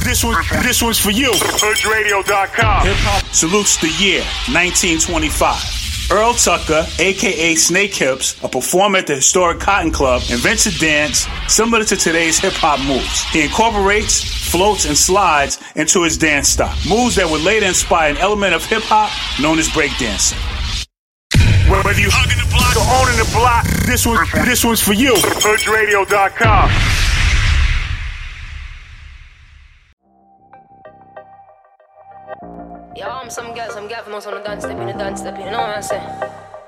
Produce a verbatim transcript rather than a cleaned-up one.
This one, this one's for you. Hood Radio dot com. Hip hop salutes the year nineteen twenty-five. Earl Tucker, a k a. Snake Hips, a performer at the historic Cotton Club, invents a dance similar to today's hip-hop moves. He incorporates, floats, and slides into his dance style, moves that would later inspire an element of hip-hop known as breakdancing. Whether you hugging the block or owning the block, this, one, this one's for you. Hood Radio dot com. Yo, I'm some girl, some girl from us on the dance step, in the dance step, you know what I'm saying?